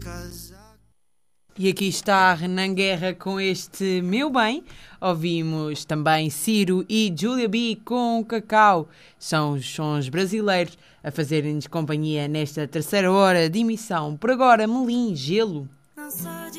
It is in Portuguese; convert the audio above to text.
E aqui está a Renan Guerra com este Meu Bem. Ouvimos também Ciro e Julia B com Cacau. São os sons brasileiros a fazerem-nos companhia nesta terceira hora de emissão. Por agora, Melim, Gelo.